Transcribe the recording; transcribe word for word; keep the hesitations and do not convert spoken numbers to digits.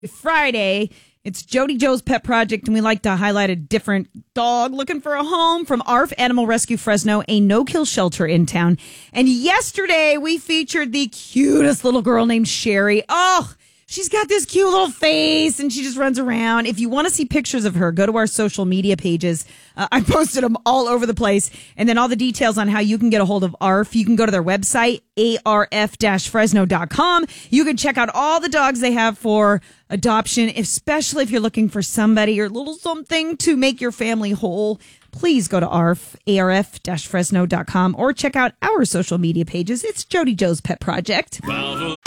Friday. It's Jody Joe's Pet Project, and we like to highlight a different dog looking for a home from A R F Animal Rescue Fresno, a no-kill shelter in town. And yesterday, we featured the cutest little girl named Sherry. Oh, she's got this cute little face, and she just runs around. If you want to see pictures of her, go to our social media pages. Uh, I posted them all over the place. And then all the details on how you can get a hold of A R F. You can go to their website, A R F fresno dot com. You can check out all the dogs they have for adoption, especially if you're looking for somebody or a little something to make your family whole. Please go to A R F, A R F fresno dot com, or check out our social media pages. It's Jody Joe's Pet Project.